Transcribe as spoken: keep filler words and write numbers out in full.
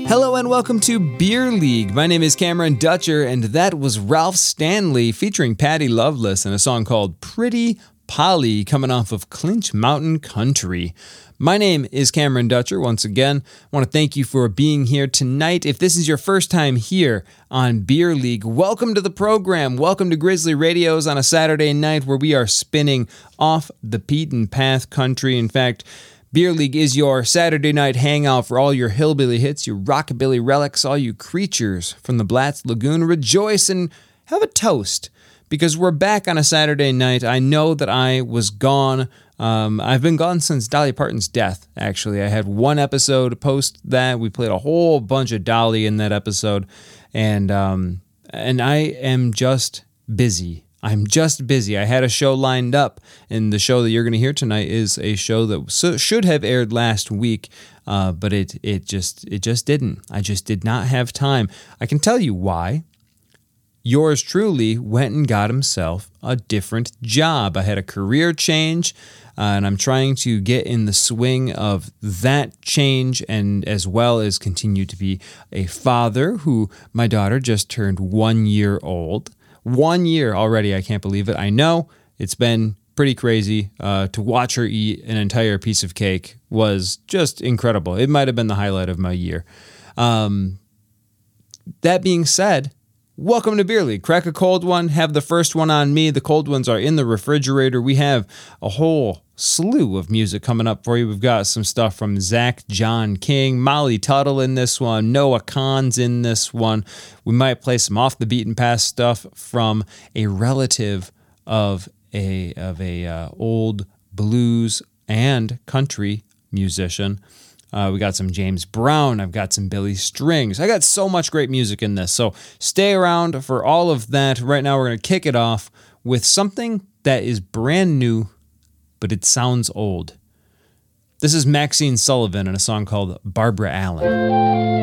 Hello and welcome to Beer League. My name is Cameron Dutcher, and that was Ralph Stanley featuring Patty Loveless in a song called Pretty Polly, coming off of Clinch Mountain Country. My name is Cameron Dutcher. Once again, I want to thank you for being here tonight. If this is your first time here on Beer League, welcome to the program. Welcome to Grizzly Radios on a Saturday night where we are spinning off the beaten path country. In fact, Beer League is your Saturday night hangout for all your hillbilly hits, your rockabilly relics, all you creatures from the Blatz Lagoon. Rejoice and have a toast, because we're back on a Saturday night. I know that I was gone. Um, I've been gone since Dolly Parton's death, actually. I had one episode post that. We played a whole bunch of Dolly in that episode, and um, and I am just busy. I'm just busy. I had a show lined up, and the show that you're going to hear tonight is a show that so, should have aired last week, uh, but it it just it just didn't. I just did not have time. I can tell you why. Yours truly went and got himself a different job. I had a career change, uh, and I'm trying to get in the swing of that change, and as well as continue to be a father who my daughter just turned one year old. One year already. I can't believe it. I know it's been pretty crazy. Uh, to watch her eat an entire piece of cake was just incredible. It might have been the highlight of my year. Um, that being said, welcome to Beer League. Crack a cold one. Have the first one on me. The cold ones are in the refrigerator. We have a whole slew of music coming up for you. We've got some stuff from Zach John King, Molly Tuttle in this one, Noah Kahan's in this one. We might play some off the beaten path stuff from a relative of a of a uh, old blues and country musician. Uh, we got some James Brown. I've got some Billy Strings. I got so much great music in this. So stay around for all of that. Right now, we're going to kick it off with something that is brand new, but it sounds old. This is Maxine Sullivan in a song called Barbara Allen.